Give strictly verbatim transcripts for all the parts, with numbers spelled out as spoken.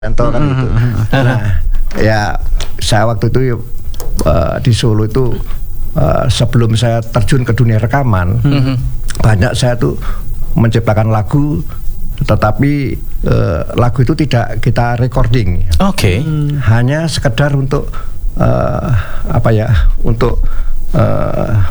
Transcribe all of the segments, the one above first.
Kantor kan itu. Nah, ya saya waktu itu uh, di Solo itu uh, sebelum saya terjun ke dunia rekaman, mm-hmm. banyak saya tuh menciptakan lagu, tetapi uh, lagu itu tidak kita recording. Oke. Okay. Hanya sekedar untuk uh, apa ya? Untuk uh,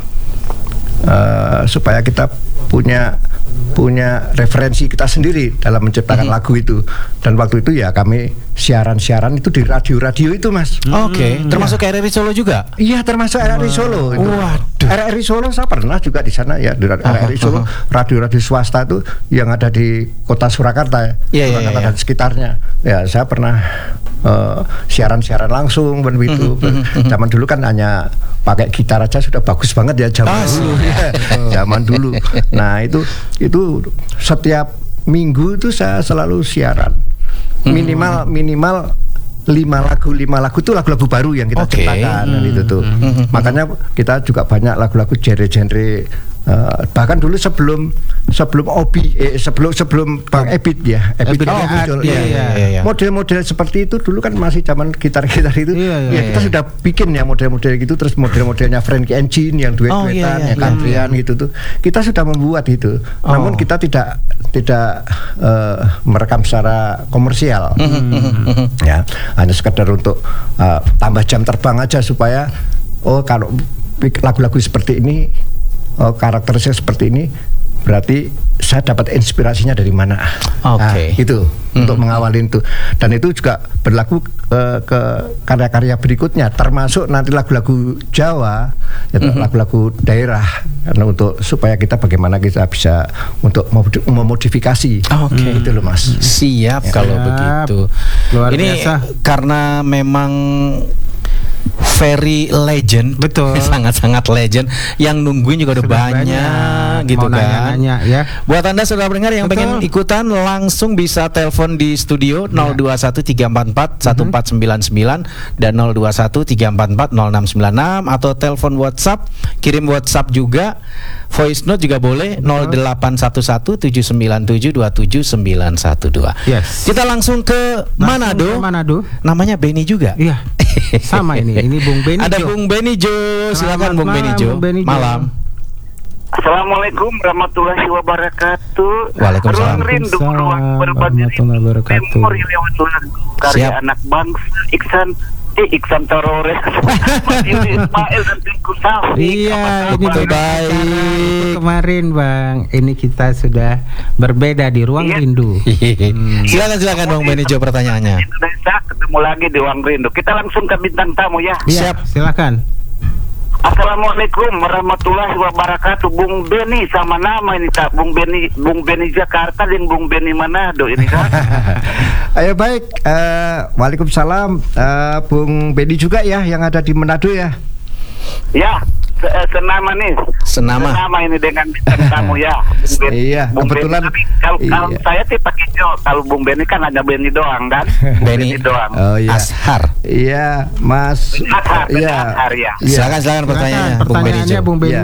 uh, supaya kita punya punya referensi kita sendiri dalam menciptakan mm-hmm. lagu itu. Dan waktu itu ya kami siaran-siaran itu di radio-radio itu, Mas. Oke, okay. hmm, termasuk ya. R R I Solo juga? Iya, termasuk R R I Solo itu. Waduh. R R I Solo saya pernah juga di sana ya, di R R I Solo, radio-radio swasta itu yang ada di kota Surakarta, ya, Surakarta ya, ya, dan sekitarnya. Ya, saya pernah uh, siaran-siaran langsung begitu. Mm-hmm. Zaman dulu kan hanya pakai gitar aja sudah bagus banget ya zaman ah, dulu. Ya, zaman dulu. Nah, itu itu setiap minggu itu saya selalu siaran. Minimal minimal lima lagu lima lagu itu lagu-lagu baru yang kita okay. ciptakan hmm. itu tuh. Hmm. Makanya kita juga banyak lagu-lagu genre-genre uh, bahkan dulu sebelum sebelum Obi eh, sebelum sebelum Bang Ebit ya, Ebit oh, muncul iya, ya, iya, iya, iya. model-model seperti itu dulu kan masih zaman gitar-gitar itu. Iya, iya, ya kita iya. sudah bikin ya model-model gitu, terus model-modelnya Frankie Engine yang duet-duetan, oh, iya, iya, yang country-an iya. gitu tuh. Kita sudah membuat itu. Oh. Namun kita tidak tidak uh, merekam secara komersial. Mm-hmm. Ya, hanya sekedar untuk uh, tambah jam terbang aja supaya oh kalau lagu-lagu seperti ini, oh, karakterisnya seperti ini, berarti saya dapat inspirasinya dari mana? Oke. Okay. Nah, itu mm-hmm. untuk mengawalin itu. Dan itu juga berlaku uh, ke karya-karya berikutnya, termasuk nanti lagu-lagu Jawa, ya, mm-hmm. lagu-lagu daerah, karena untuk supaya kita bagaimana kita bisa untuk memodifikasi. Oke. Okay. Itu loh, Mas. Siap ya. Kalau begitu. Luar Ini biasa. Karena memang very legend, betul, sangat-sangat legend. Yang nungguin juga udah banyak, banyak, gitu kan. Nanya-nanya, ya. Buat Anda saudara pendengar yang betul. pengen ikutan, langsung bisa telepon di studio ya. nol dua satu tiga empat empat satu empat sembilan sembilan dan nol dua satu tiga empat empat nol enam sembilan enam, atau telepon WhatsApp, kirim WhatsApp juga, voice note juga boleh, betul. nol delapan satu satu tujuh sembilan tujuh dua tujuh sembilan satu dua. Yes. Kita langsung ke langsung Manado. Ke Manado. Namanya Benny juga. Iya. Sama ini, ini Bung Benny. Ada Bung Benny Jo, silakan Bung Benny Jo. Malam. Assalamualaikum warahmatullahi wabarakatuh. Waalaikumsalam. Ruang rindu, ruang berbagi rindu, memori lewat lagu karya anak bangsa Iksan. Eh, Iksan Torores. Ismail dan Tengku Sal. Iya, ini terbaik. Kemarin Bang, ini kita sudah berbeda di ruang iya. rindu. hmm. Silakan silakan Bang Benny Jo pertanyaannya. Indonesia ketemu lagi di ruang rindu. Kita langsung ke bintang tamu ya. Siap, silakan. Assalamualaikum warahmatullahi wabarakatuh. Bung Benny sama nama ini tak Bung Benny, Bung Benny Jakarta dan Bung Benny Manado ini kan. Ayo baik, uh, waalaikumsalam, uh, Bung Benny juga ya yang ada di Manado ya. Ya, se senama nih. Senama. Senama ini dengan bintang tamu ya. Bung Benny, iya, Bung kebetulan. Benny, kalau, iya. kalau saya sih pakai Jo, kalau Bung Benny kan hanya Benny doang kan. Benny doang. Oh iya. Ashar. Iya, Mas. Ashar, iya. Ashar, ya. Silakan silakan pertanyaannya, Bung Benny Jo. Bung Benny. Ya.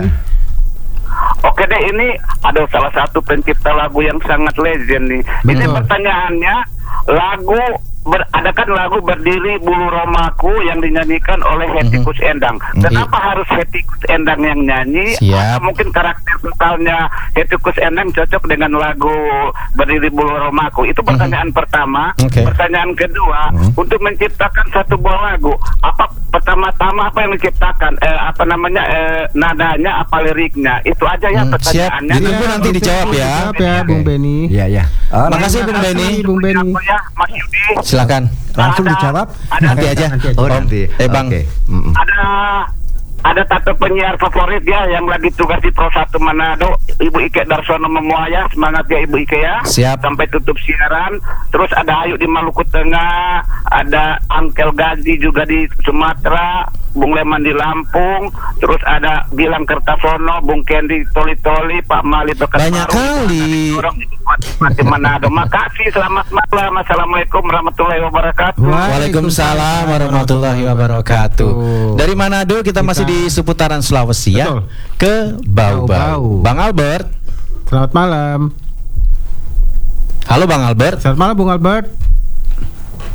Oke deh, ini ada salah satu pencipta lagu yang sangat legend nih. Betul. Ini pertanyaannya, lagu ber, ada kan lagu Berdiri Bulu Romaku yang dinyanyikan oleh Hetty Koes Endang. Kenapa mm-hmm. harus Hetty Koes Endang yang nyanyi? Atau mungkin karakter vokalnya Hetty Koes Endang cocok dengan lagu Berdiri Bulu Romaku? Itu pertanyaan mm-hmm. pertama. Okay. Pertanyaan kedua, mm-hmm. untuk menciptakan satu buah lagu, apa pertama-tama apa yang menciptakan? Eh, apa namanya? Eh, nadanya, apa liriknya? Itu aja ya mm, pertanyaannya. Siap. Jadi nanti dijawab ya, dijawab ya, Bung Benny. Iya ya. Oh, makasih Bung Benny. Bung Benny. Ya, Mas Yudi. Silakan. Langsung ada, dijawab. Ada, nanti aja. Nanti aja. Oh, nanti. Eh Bang. Okay. Mm-mm. Ada ada satu penyiar favorit ya yang lagi tugas di Pro satu Manado, Ibu Ike Darsono Memuaya. Semangat ya Ibu Ike ya. Siap. Sampai tutup siaran. Terus ada Ayu di Maluku Tengah, ada Angkel Gazi juga di Sumatera, Bung Leman di Lampung, terus ada Gilang Kertasono, Bung Kendi Toli-Toli, Pak Mali Bekas banyak kali. Orang di Manado. Makasih, selamat malam. Assalamualaikum warahmatullahi wabarakatuh. Waalaikumsalam warahmatullahi wabarakatuh. Dari Manado kita masih di seputaran Sulawesi ya. Betul. Ke Bau-Bau. Bang Albert. Selamat malam. Halo Bang Albert. Selamat malam Bung Albert.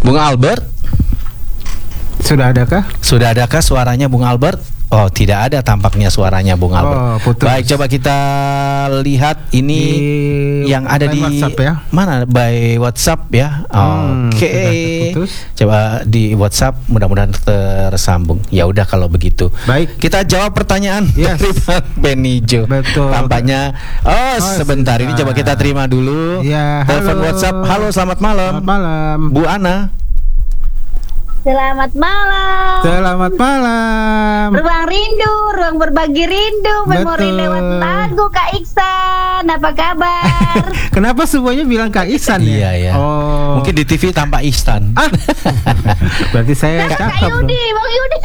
Bung Albert? Sudah adakah? Sudah adakah suaranya Bung Albert? Oh, tidak ada tampaknya suaranya Bung Albert. Oh, putus. Baik, coba kita lihat ini Di yang ada di WhatsApp ya? Mana? By WhatsApp ya. Hmm, Oke. sudah Coba di WhatsApp, mudah-mudahan tersambung. Ya udah kalau begitu. Baik. Kita jawab pertanyaan Yes. dari Bang Benijo. Betul. Tampaknya oh, Oh, sebentar ini coba kita terima dulu. Ya, Telepon halo. WhatsApp. Halo, selamat malam. Selamat malam. Bu Ana. Selamat malam. Selamat malam. Ruang rindu, ruang berbagi rindu, memori Betul. lewat lagu Kak Iksan. Apa kabar? Kenapa semuanya bilang Kak Ihsan ya? Iya ya. Oh. Mungkin di T V tampak Ihsan. Ah. Berarti saya Kak cakep dong. Yudi, Bang Yudi.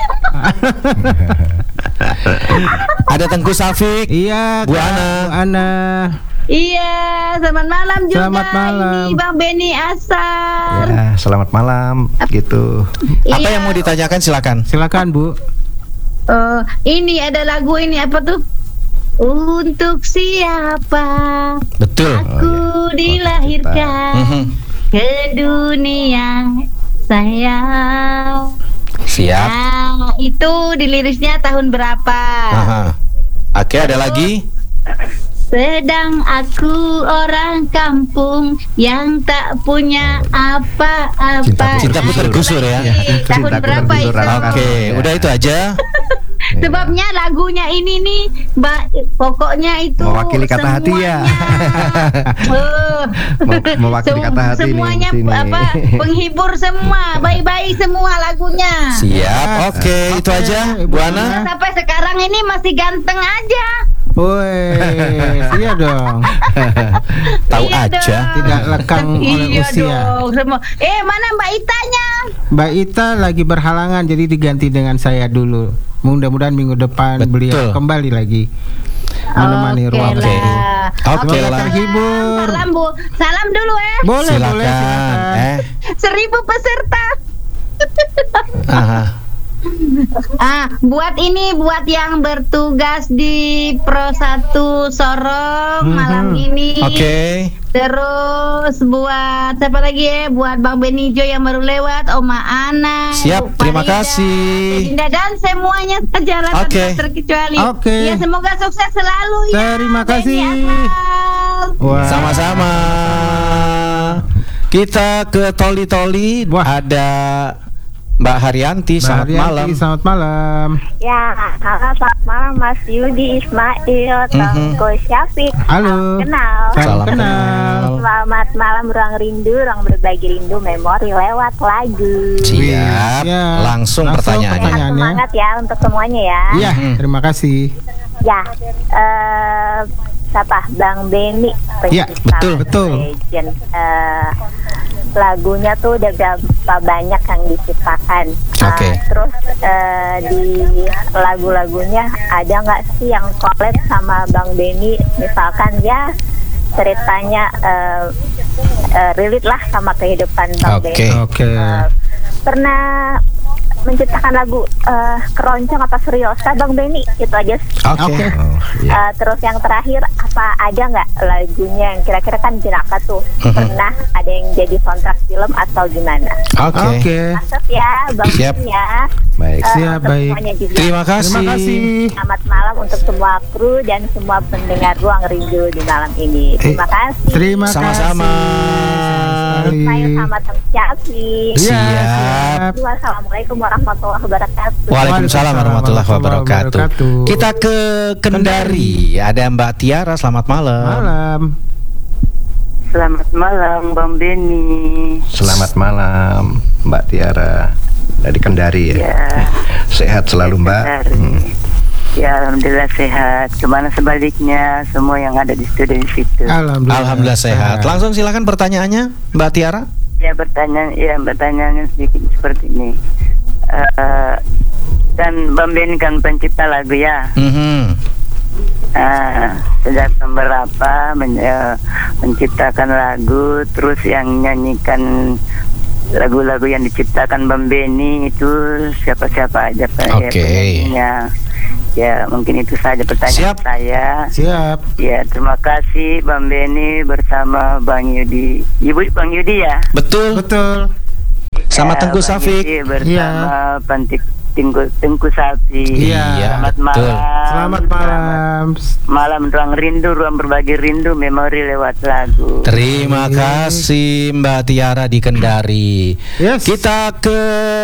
Ada Tengku Safik. Iya, Bu Kak, Ana. Bu Ana. Iya, selamat malam juga. Selamat malam. Ini Bang Beni Asar. Ya, selamat malam gitu. Apa Iya. yang mau ditanyakan silakan. Silakan, Bu. Oh, ini ada lagu ini apa tuh? Untuk siapa Betul. aku dilahirkan Mhm. ke dunia sayang. Siap. Nah, itu di lirisnya tahun berapa? Aha. Oke, ada lagi. Sedang aku orang kampung yang tak punya apa-apa. Cintaku tergusur ya. Iya, tahun Cintaku berapa tergusur, itu? anak-anak. Oke, Ya. udah itu aja. Sebabnya lagunya ini nih, ba- pokoknya itu Mewakili kata hati ya. Oh. Me- mewakili kata hati nih semuanya di sini. apa penghibur semua, baik-baik semua lagunya. Siap. Oke, itu aja, Bu Ana. Sampai sekarang ini masih ganteng aja. Woi, iya dong. Tahu Iya aja. dong. Tidak lekang oleh Iya usia. dong, semua. Eh, mana Mbak Itanya? Mbak Ita lagi berhalangan, jadi diganti dengan saya dulu. Mudah-mudahan minggu depan Betul. beliau kembali lagi menemani Oke ruang lah. rindu. Oke Semoga lah. terhibur. Salam Bu, salam dulu eh. Boleh, boleh, Silakan. silakan. Eh. Seribu peserta. Aha. Ah, buat ini buat yang bertugas di Pro satu Sorong Mhm. malam ini. Oke. Terus buat siapa lagi ya? Buat Bang Benijo yang baru lewat, Oma Ana. Siap, Bu terima Farida, kasih. Dinda, dan semuanya sejalan Oke. tanpa terkecuali. Oke. Ya, semoga sukses selalu ya. Terima Beni kasih. Asal. Wah. Sama-sama. Kita ke Toli-Toli. Wah. Ada Mbak Haryanti. Mbak Selamat Haryanti, malam. Selamat malam. Ya, halo selamat malam Mas Yudi Ismail, Tengku Syafiq. Halo. Salam kenal. Salam Salam kenal. Selamat malam ruang rindu, ruang berbagi rindu, memori lewat lagu. Siap. Ya. Langsung, Langsung pertanyaannya. pertanyaan. Semangat ya untuk semuanya ya. Iya, Mhm. terima kasih. Ya, eh siapa? Bang Beni. Iya, pencipta betul, betul. Legend. Eh, lagunya tuh udah berapa banyak yang diciptakan. Oke. Eh, terus eh, di lagu-lagunya ada nggak sih yang collab sama Bang Beni? Misalkan ya ceritanya eh, eh, relate lah sama kehidupan Bang Oke. Beni. Oke. Eh, pernah menciptakan lagu eh, keroncong apa seriosa Bang Beni? Itu aja. Oke. Oke. Oh, iya. Eh, terus yang terakhir, apa ada nggak lagunya yang kira-kira kan jenaka tuh Mhm. pernah ada yang jadi soundtrack film atau gimana? Oke. Oke. Masuk ya Bang Siap. Beni ya. Baik. Eh, Siap, untuk baik. semuanya juga. Terima kasih. Terima kasih. Selamat malam untuk semua kru dan semua pendengar ruang rindu di malam ini. Terima Eh, kasih. Terima Sama-sama. kasih. Saya sama Teng Syafiq. Iya, Siap. Wassalamualaikum warahmatullahi wabarakatuh. Waalaikumsalam warahmatullahi wabarakatuh. wabarakatuh. Kita ke Kendari. Ada Mbak Tiara. Selamat malam. Malam. Selamat malam Bang Beni. Selamat malam Mbak Tiara dari Kendari ya. Ya, Sehat selalu Mbak. Kendari. Hmm. Ya alhamdulillah sehat. Kemana sebaliknya semua yang ada di studio di situ. Alhamdulillah. Alhamdulillah sehat. Langsung silakan pertanyaannya, Mbak Tiara. Ya bertanya, ya bertanyanya sedikit seperti ini. Eh, kan Bang Beni kan pencipta lagu ya. Mhm. Ah, sejak tahun berapa men- eh, menciptakan lagu, terus yang nyanyikan lagu-lagu yang diciptakan Bang Beni itu siapa-siapa aja Pak, ya, Oke. penyanyinya. Ya mungkin itu saja pertanyaan Siap. saya. Siap. Ya terima kasih Bang Beni bersama Bang Yudi. Ibu Bang Yudi ya. Betul. Betul. Sama Tengku Safik. Bersama ya. Pantik Tengku, Tengku Sapi. Iya, Selamat betul. malam. Selamat malam. Malam ruang rindu, ruang berbagi rindu, memori lewat lagu. Terima kasih Mbak Tiara di Kendari. Yes. Kita ke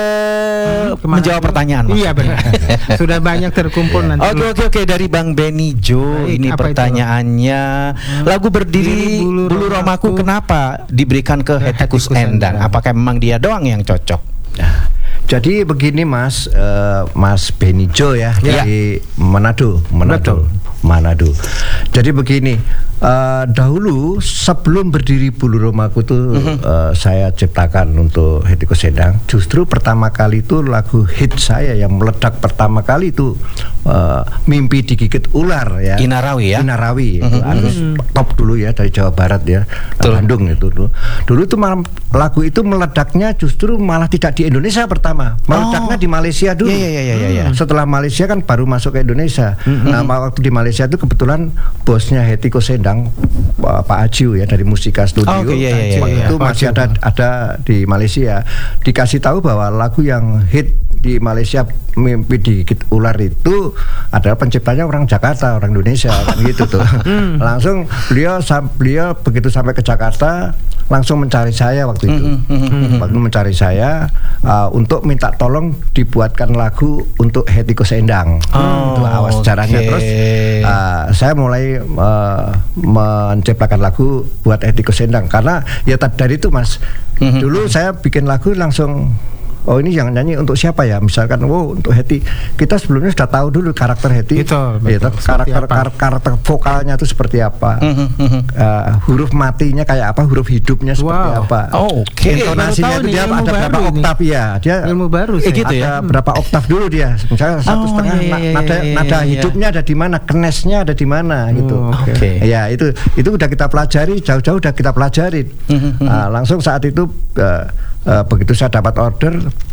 Kemana menjawab tuh? pertanyaan. Mas. Iya benar. Sudah banyak terkumpul nanti. Oke oke oke dari Bang Benny Jo. Baik, Ini apa pertanyaannya. Lagu Berdiri Bulu Bulu Romaku Romaku kenapa diberikan ke Hetty Koes Endang? Apakah memang dia doang yang cocok? Nah, jadi begini Mas, uh, Mas Benny Jo ya, Ya. dari Manado, Manado, Manado. Jadi begini, uh, dahulu sebelum Berdiri Bulu Romaku itu uh-huh. uh, saya ciptakan untuk Hetty Koes Endang. Justru pertama kali itu lagu hit saya yang meledak pertama kali itu uh, Mimpi Digigit Ular ya. Inarawi ya. Inarawi itu Uh-huh. harus top dulu ya dari Jawa Barat ya, Betul. Bandung itu dulu. Dulu itu malah, lagu itu meledaknya justru malah tidak di Indonesia pertama, meledaknya Oh. di Malaysia dulu. Iya, iya, iya, iya, iya. Setelah Malaysia kan baru masuk ke Indonesia. Mm-hmm. Nah, waktu di Malaysia itu kebetulan bosnya Hetty Koes Endang, Pak Ajiu ya dari Musika Studio. Oh, oke, iya, iya, iya, Waktu iya. itu Pak masih Ajiu. ada ada di Malaysia. Dikasih tahu bahwa lagu yang hit di Malaysia Mimpi Digigit Ular itu adalah penciptanya orang Jakarta, orang Indonesia kan gitu tuh. Langsung beliau sam- beliau begitu sampai ke Jakarta langsung mencari saya waktu itu. Waktu mencari saya uh, untuk minta tolong dibuatkan lagu untuk Hetty Koes Endang. Oh, Itu awal sejarahnya. oke. Terus uh, saya mulai uh, menciptakan lagu buat Hetty Koes Endang karena ya tadi dari itu Mas. Dulu saya bikin lagu langsung, oh ini yang nyanyi untuk siapa ya? Misalkan, oh untuk Hetty. Kita sebelumnya sudah tahu dulu karakter Hetty. Betul, Ya, betul. karakter, Seperti apa? kar- karakter vokalnya itu seperti apa? Uh, huruf matinya kayak apa? Huruf hidupnya seperti Wow. apa? Oh, oke. Intonasinya Baru tahu itu nih, dia ilmu ada berapa baru ini. oktav ya? Dia Ilmu baru Eh, saya. gitu ya? ada berapa oktav dulu dia? Misalnya satu Oh, setengah iya, na- iya, nada, iya, nada iya. hidupnya ada di mana? Kenesnya ada di mana gitu. Oh, oke. Oke. Ya itu itu udah kita pelajari, jauh-jauh udah kita pelajari. Nah, langsung saat itu uh, uh, begitu saya dapat order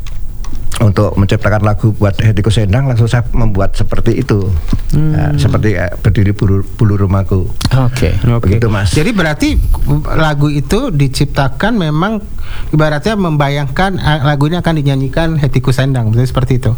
untuk menciptakan lagu buat Hetty Koes Endang, langsung saya membuat seperti itu. Nah, seperti uh, Berdiri Bulu, Bulu Romaku. Oke. Oke. Begitu, Mas. Jadi berarti lagu itu diciptakan memang ibaratnya membayangkan ah, lagu ini akan dinyanyikan Hetty Koes Endang, betul seperti itu.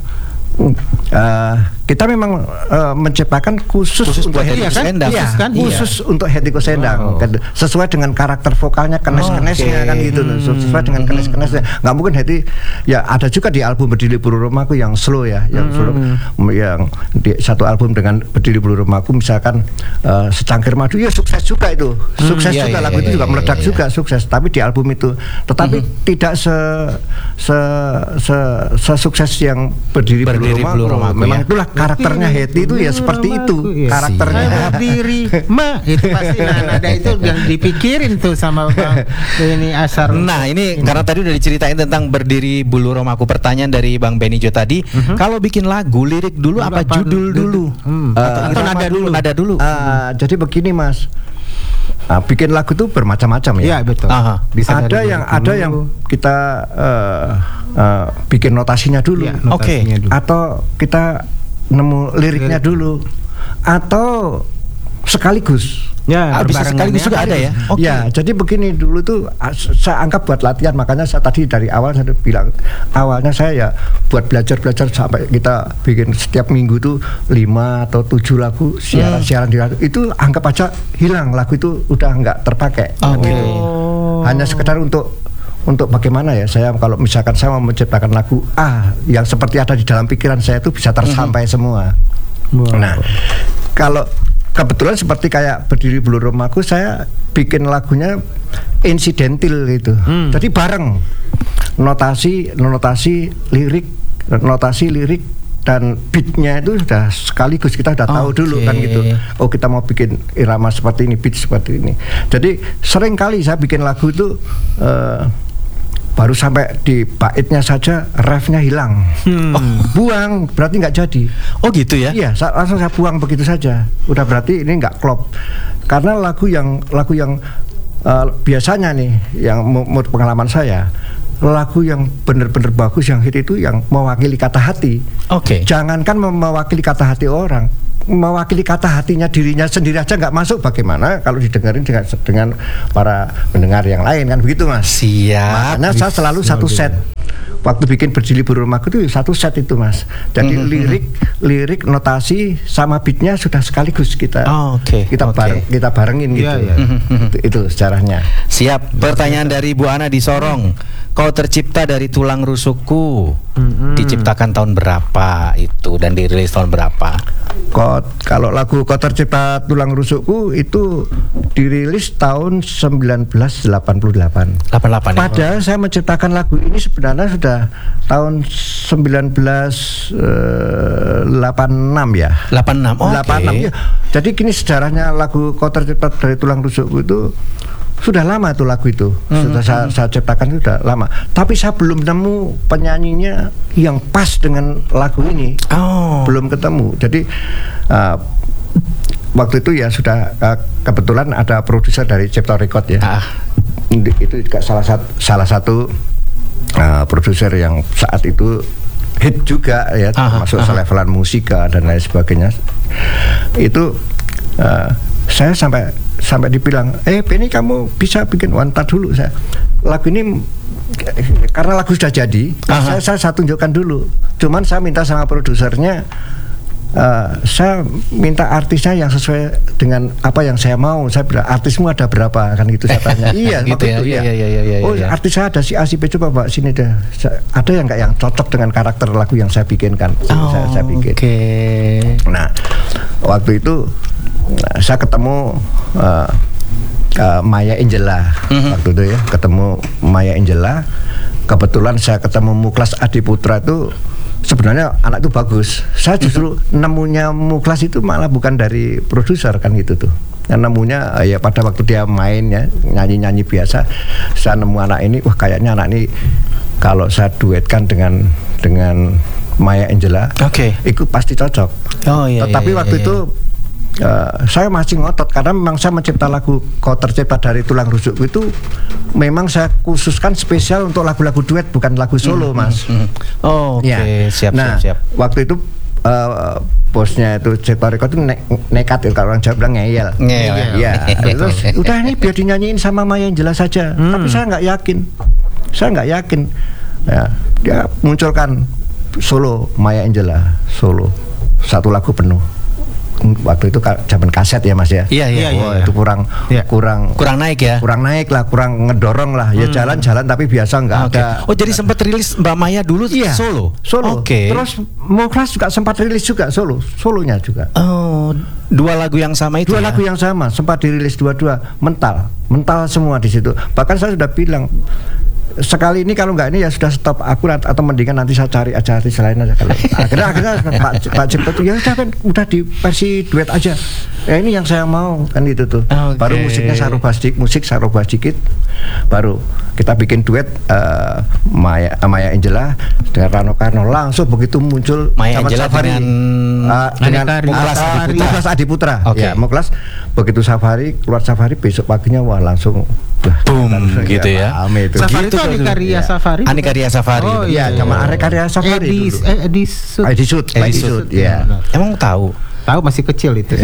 Uh, kita memang uh, menciptakan khusus, Khusus untuk buat Hetty Hetty Koes Koes Endang. Iya, Khusus kan? khusus untuk Hetty Koes Endang. Wow. Kan, sesuai dengan karakter vokalnya, kenes-kenesnya Oke. kan gitu. Sesuai dengan kenes-kenesnya. Nggak mungkin Hetty, ya ada juga di album Berdiri Bulu Romaku yang slow ya, yang slow, yang di satu album dengan Berdiri Bulu Romaku misalkan uh, Secangkir Madu, ya sukses juga itu, sukses iya, juga iya, lagu iya, itu juga iya, meledak iya. juga, sukses. Tapi di album itu, tetapi tidak se se se sesukses yang Berdiri, Berdiri Bulu Bulu Romaku. Romaku, Memang ya. itulah karakternya Hetty itu ya seperti itu Iya. karakternya. Saya berdiri, ma itu pasti nah, nada itu yang dipikirin tuh sama Bang ini Asar. Nah ini karena tadi udah diceritain tentang Berdiri Bulu Romaku. Pertanyaan dari Bang Benny Jo tadi, kalau bikin lagu lirik dulu Dulu apa apa judul dulu? dulu? Hmm. Atau, Eh, atau nada dulu? Nada dulu. Ah, jadi begini Mas, ah, bikin lagu itu bermacam-macam ya. Iya betul. Aha. Bisa ada dari yang dulu. ada yang kita eh, eh, bikin notasinya dulu, Iya, Oke. notasinya dulu. atau kita nemu liriknya Lirik. dulu, atau sekaligus. Ya, Ah, bisa berbarengan sekaligus juga ada ya? Oke. Ya, jadi begini dulu tuh ah, s- saya anggap buat latihan, makanya saya tadi dari awal saya bilang awalnya saya ya buat belajar-belajar sampai kita bikin setiap minggu tuh lima atau tujuh lagu siaran-siaran di radio. Itu anggap aja hilang, lagu itu udah nggak terpakai. Oke. Gitu. Hanya sekedar untuk untuk bagaimana ya, saya kalau misalkan saya mau menciptakan lagu ah yang seperti ada di dalam pikiran saya itu bisa tersampai semua. Wow. Nah, kalau kebetulan seperti kayak Berdiri Bulu Romaku, saya bikin lagunya insidentil gitu. Hmm. Jadi bareng notasi, notasi lirik, notasi lirik dan beatnya itu sudah sekaligus kita sudah tahu Oke. dulu kan gitu. Oh kita mau bikin irama seperti ini, beat seperti ini. Jadi sering kali saya bikin lagu itu eh, baru sampai di baitnya saja refnya hilang. Hmm. Oh, buang berarti nggak jadi. Oh gitu ya? Iya, sa- langsung saya buang begitu saja. Udah berarti ini nggak klop. Karena lagu yang lagu yang uh, biasanya nih, yang menurut pengalaman saya, lagu yang benar-benar bagus, yang hit itu yang mewakili kata hati. Oke. Jangankan mem- mewakili kata hati orang, mewakili kata hatinya dirinya sendiri aja nggak masuk. Bagaimana kalau didengarin dengan dengan para pendengar yang lain kan begitu Mas? Siap. Makanya saya selalu satu set waktu bikin Berdiri Bulu Rumahku itu satu set itu Mas. Jadi mm-hmm. lirik, lirik, notasi sama beatnya sudah sekaligus kita. Oh, okay. Kita okay. bareng, kita barengin gitu. Yeah, yeah. itu, itu sejarahnya. Siap. Pertanyaan dari Bu Ana di Sorong. Kau tercipta dari tulang rusukku. Mm-hmm. Diciptakan tahun berapa itu dan dirilis tahun berapa? Kau, kalau lagu Kau Tercipta Tulang Rusukku itu dirilis tahun sembilan belas delapan puluh delapan. delapan puluh delapan. Padahal ya? Saya menciptakan lagu ini sebenarnya sudah tahun sembilan belas delapan puluh enam ya. delapan puluh enam. Oh, delapan puluh enam okay. ya. Jadi gini sejarahnya lagu Kau Tercipta dari Tulang Rusukku itu sudah lama tuh lagu itu. Mm-hmm. Sudah saya, saya ciptakan itu sudah lama. Tapi saya belum nemu penyanyinya yang pas dengan lagu ini. Oh. Belum ketemu. Jadi uh, waktu itu ya sudah uh, kebetulan ada produser dari Cipta Record ya. Ah. Itu juga salah satu salah satu uh, produser yang saat itu hit juga ya, aha, termasuk selevelan musika dan lain sebagainya. Itu uh, saya sampai sampai dibilang, eh Benny kamu bisa bikin wanita dulu. Saya lagu ini karena lagu sudah jadi, saya, saya saya tunjukkan dulu. Cuman saya minta sama produsernya, uh, saya minta artisnya yang sesuai dengan apa yang saya mau. Saya bilang, artismu ada berapa kan gitu saya tanya. Iya gitu ya, itu iya, ya. Iya, iya, iya, oh iya. Artis saya ada si A si B, coba Pak sini deh. Ada yang nggak yang cocok dengan karakter lagu yang saya bikinkan? Oh, saya, saya bikin. Oke. Okay. Nah waktu itu saya ketemu uh, uh, Maya Angela. Mm-hmm. Waktu itu ya ketemu Maya Angela. Kebetulan saya ketemu Muklas Adiputra itu sebenarnya anak itu bagus. Saya justru mm-hmm. nemunya Muklas itu malah bukan dari produser kan gitu tuh. Yang nemunya uh, ya pada waktu dia main ya nyanyi-nyanyi biasa. Saya nemu anak ini, wah kayaknya anak ini kalau saya duetkan dengan dengan Maya Angela, oke, okay. itu pasti cocok. Oh iya. Tetapi iya, waktu iya, itu Uh, saya masih ngotot karena memang saya mencipta lagu Kau Tercipta dari Tulang Rusukku itu memang saya khususkan spesial untuk lagu-lagu duet, bukan lagu solo, mm-hmm. Mas. Mm-hmm. Oh, oke, okay. ya. siap, nah, siap, siap. Waktu itu uh, bosnya itu Cipta Record itu ne- nekat ya, kalau orang Jawa bilang ngeyel. Ngeyel. Ya, terus udah ini biar dinyanyiin sama Maya Angela saja. Mm. Tapi saya nggak yakin, saya nggak yakin. Ya, dia munculkan solo Maya Angela, solo satu lagu penuh. Waktu itu zaman kaset ya Mas ya. Iya iya. Oh, iya. itu kurang iya. kurang kurang naik ya. Kurang naik lah, kurang ngedorong lah. Ya jalan-jalan hmm. tapi biasa nggak okay. ada. Oh jadi sempat rilis Mbak Maya dulu iya. solo. Solo. Oke. Okay. Terus Muklas juga sempat rilis juga solo, solonya juga. Oh, dua lagu yang sama itu. Dua ya? lagu yang sama, sempat dirilis dua-dua, mental, mental semua di situ. Bahkan saya sudah bilang sekali ini kalau nggak ini ya sudah stop aku atau mendingan nanti saya cari aja artis lain aja kalau akhirnya akhirnya Pak Pak Cipta tuh ya udah kan udah di versi duet aja ya ini yang saya mau kan itu tuh okay. Baru musiknya saya rubah sedikit musik saya rubah sedikit baru kita bikin duet uh, Maya Maya Angela dengan Rano Karno langsung begitu muncul Maya Angela Safari, dengan uh, dengan Muklas Adiputra, Muklas Adiputra. Okay. Ya Muklas begitu Safari keluar Safari besok paginya wah langsung wah, boom gitu ya, ya. Itu. Safari itu Aneka Ria Safari. Aneka Ria Safari. Oh iya, sama Aneka Ria Safari Edis, dulu. Eh, Edisut. Edisut, Edisut, ya. Emang tahu? Tahu masih kecil itu.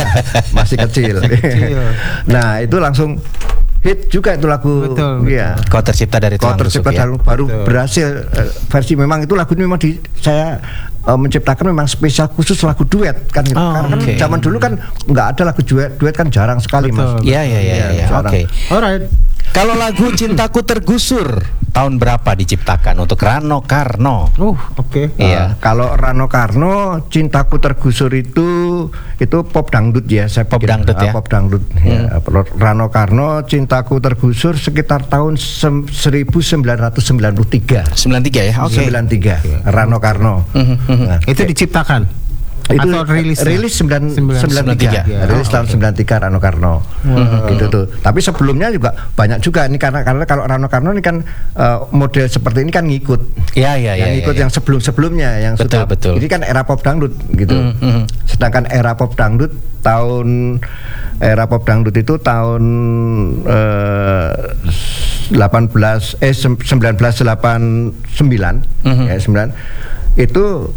Masih kecil. kecil. Nah, itu langsung hit juga itu lagu. Betul. Iya. Kau Tercipta dari Tulang Rusuk. Kau Tercipta ya? baru Betul. berhasil uh, versi memang itu lagu ini memang di saya uh, menciptakan memang spesial khusus lagu duet kan. Oh, karena okay. kan zaman dulu kan nggak ada lagu duet, duet kan jarang sekali. Betul. Mas. Iya iya iya iya. Oke. Alright. Kalau lagu Cintaku Tergusur tahun berapa diciptakan untuk Rano Karno? Uh, oke. Okay. Iya. Uh, kalau Rano Karno Cintaku Tergusur itu itu pop dangdut ya, saya pop pikir. dangdut ya. Uh, pop dangdut. Hmm. Ya. Rano Karno Cintaku Tergusur sekitar tahun sem- seribu sembilan ratus sembilan puluh tiga. sembilan puluh tiga ya. Oke. Okay. sembilan puluh tiga. Okay. Rano Karno. Mm-hmm. Nah, itu diciptakan. Itu atau rilis rilis sembilan puluh tiga ya. Rilis tahun sembilan puluh tiga Rano Karno. Hmm. Gitu tuh. Tapi sebelumnya juga banyak juga ini karena karena kalau Rano Karno ini kan uh, model seperti ini kan ngikut. Iya iya iya. Yang ngikut ya, ya. yang sebelum-sebelumnya yang betul, sudah betul. Ini kan era pop dangdut gitu. Hmm. Sedangkan era pop dangdut tahun era pop dangdut itu tahun uh, delapan belas eh sembilan belas delapan puluh sembilan mm-hmm. ya sembilan itu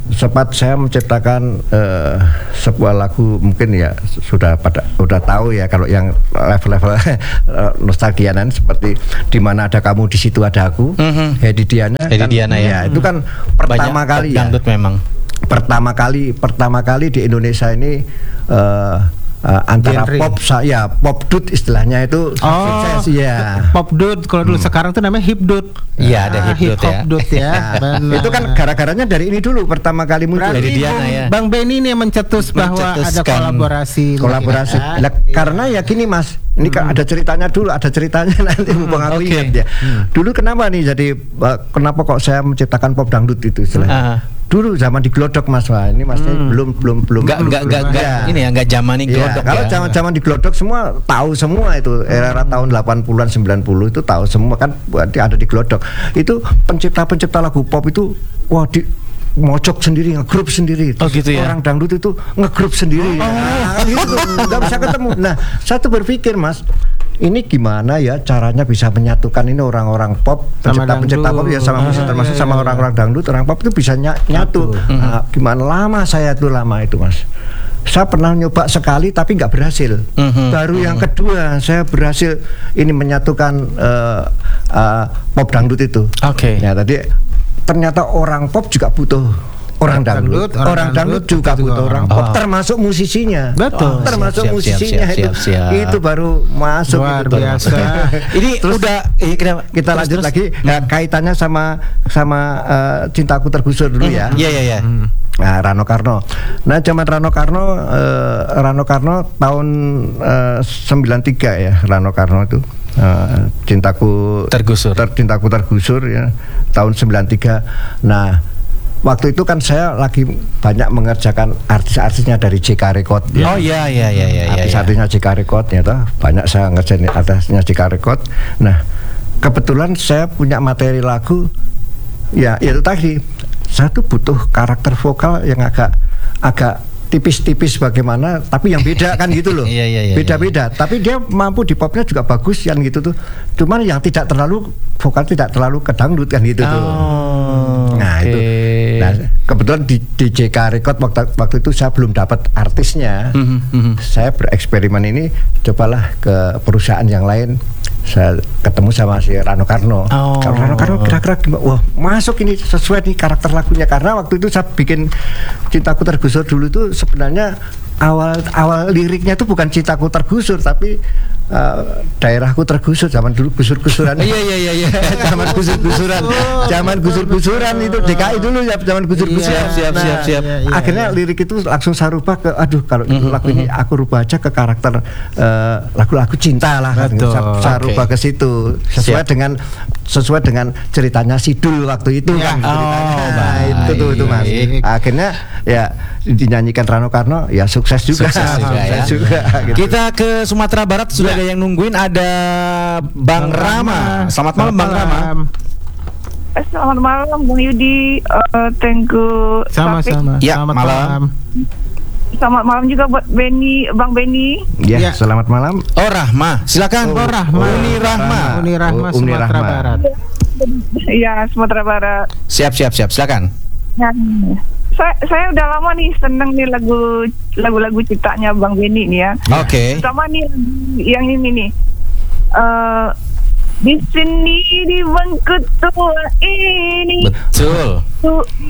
sempat saya menciptakan uh, sebuah lagu, mungkin ya sudah pada udah tahu ya kalau yang level-level nostalgianan seperti Di Mana Ada Kamu Di Situ Ada Aku, mm-hmm. Hedi Diana, Hedi kan, Diana ya, ya itu kan pertama banyak kali ya, dangdut memang pertama kali pertama kali di Indonesia ini uh, Uh, antara genre. pop saya pop dut istilahnya itu Oh, sukses ya. Pop dut kalau dulu hmm. sekarang tuh namanya hip dut. Iya, ada hip dut ya. Dut ya. Itu kan gara-garanya dari ini dulu pertama kali muncul. Dari Diana ya. Bang Benny ini yang mencetus bahwa ada kolaborasi. Kolaborasi. Ya. Lah, karena ya gini Mas, ini kan hmm. ada ceritanya dulu, ada ceritanya nanti hmm. Bang aku okay. ingat ya. Hmm. Dulu kenapa nih jadi uh, kenapa kok saya menciptakan pop dangdut itu istilahnya? Uh. Dulu zaman di Glodok Mas, wah ini Mas hmm. belum belum belum nggak nggak nggak ya. Ini ya nggak zaman ini Glodok ya. Kalau ya. zaman zaman di Glodok semua tahu semua itu era era tahun delapan puluhan sembilan puluh itu tahu semua kan, berarti ada di Glodok. Itu pencipta-pencipta lagu pop itu wah di mojok sendiri, ngegrup sendiri. Oh gitu ya. Orang dangdut itu ngegrup sendiri. Oh. Nah, gitu, nggak bisa ketemu. Nah, saya tuh berpikir Mas, ini gimana ya caranya bisa menyatukan ini orang-orang pop, pencipta-pencipta pop ya sama musik, termasuk iya, iya, sama orang-orang dangdut, orang pop itu bisa ny- nyatu. Mm-hmm. Nah, gimana lama saya tuh lama itu Mas. Saya pernah nyoba sekali tapi nggak berhasil. Mm-hmm. Baru mm-hmm. yang kedua saya berhasil ini menyatukan uh, uh, pop dangdut itu. Oke. Okay. Ya tadi ternyata orang pop juga butuh orang dangdut, orang, orang dangdut juga butuh orang pop, oh. termasuk musisinya. Betul. Oh, termasuk siap, musisinya siap, siap, itu, siap, siap. itu baru masuk. Luar itu. biasa. Ini terus udah eh, kita, kita terus, lanjut terus. lagi nah, kaitannya sama sama uh, Cintaku Tergusur dulu ya. Iya iya iya. Nah, Rano Karno. Nah, zaman Rano Karno, uh, Rano Karno tahun uh, sembilan tiga ya, Rano Karno itu. Uh, Cintaku Tergusur. Ter, Cintaku Tergusur ya, tahun sembilan tiga. Nah, waktu itu kan saya lagi banyak mengerjakan artis-artisnya dari J K Record. Ya. Oh iya iya iya iya. Artis-artisnya J K Record ya, toh. Banyak saya ngerjain artisnya J K Record. Nah, kebetulan saya punya materi lagu. Ya, itu tadi. Saya tuh butuh karakter vokal yang agak agak tipis-tipis bagaimana, tapi yang beda kan gitu loh. Iya, iya, iya, beda-beda. Iya. Tapi dia mampu di popnya juga bagus yang gitu tuh. Cuman yang tidak terlalu vokal tidak terlalu kedangdut kan gitu oh, tuh. Nah okay. itu. Nah kebetulan di, di J K Record waktu, waktu itu saya belum dapat artisnya. Mm-hmm, mm-hmm. Saya bereksperimen ini, cobalah ke perusahaan yang lain. Saya ketemu sama si Rano Karno. Oh. Kalau Rano Karno kira-kira gimana? Wah masuk ini sesuai nih karakter lagunya, karena waktu itu saya bikin Cintaku Tergusur dulu itu sebenarnya awal awal liriknya itu bukan Cintaku Tergusur tapi uh, daerahku tergusur, zaman dulu gusur-gusuran. Iya iya iya iya. Zaman gusur-gusuran. Zaman gusur-gusuran itu D K I dulu ya, zaman gusur-gusuran. Siap siap nah, siap siap. Iya, iya, akhirnya iya. lirik itu langsung saya rubah ke aduh kalau itu mm-hmm. lagu ini aku rubah aja ke karakter uh, lagu-lagu cinta lah. Betul. Saya, saya okay. rubah ke situ sesuai siap. dengan sesuai dengan ceritanya Sidul waktu itu ya. kan. Oh, nah, itu tuh itu Mas. Akhirnya ya dinyanyikan Rano Karno ya sukses juga. Sukses juga, ya. juga gitu. Kita ke Sumatera Barat sudah ya. ada yang nungguin, ada Bang, Bang Rama. Selamat malam Bang Rama. Selamat malam Bang Yudi. Uh, thank you. Sama-sama. Ya, selamat malam. malam. Selamat malam juga buat Benny, Bang Benny. Ya, ya, selamat malam. Oh Rahma, silakan. Oh, Rahma. Uni Rahma. Uni Rahma, oh, Uni Sumatera Rahma. Barat. Iya, Sumatera Barat. Siap, siap, siap. Silakan. Nah, saya saya udah lama nih seneng nih lagu lagu-lagu ciptanya Bang Benny nih ya. Oke. Okay. Sama nih yang ini nih. Uh, di sini di bangku tua ini. Betul.